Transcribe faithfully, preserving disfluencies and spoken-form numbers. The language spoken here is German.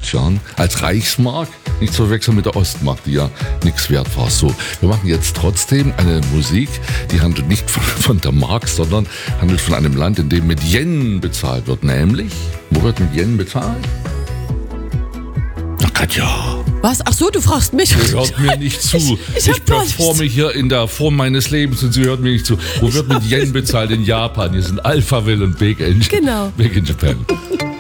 Jahren als Reichsmark, nicht zu verwechseln mit der Ostmark, die ja nichts wert war. So, wir machen jetzt trotzdem eine Musik, die handelt nicht von, von der Mark, sondern handelt von einem Land, in dem mit Yen bezahlt wird. Nämlich, wo wird mit Yen bezahlt? Na Katja. Was? Ach so, du fragst mich. Sie hört mir nicht zu. Ich, ich, ich performe hier in der Form meines Lebens und sie hört mir nicht zu. Wo wird mit Yen bezahlt? In Japan. Hier sind Alphaville und Big in, genau. Big in Japan.